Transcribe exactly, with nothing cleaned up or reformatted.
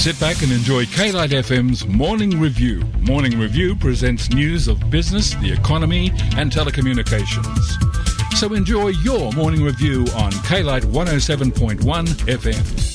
Sit back and enjoy K-Lite F M's Morning Review. Morning Review presents news of business, the economy and telecommunications. So enjoy your Morning Review on K-Lite one oh seven point one F M.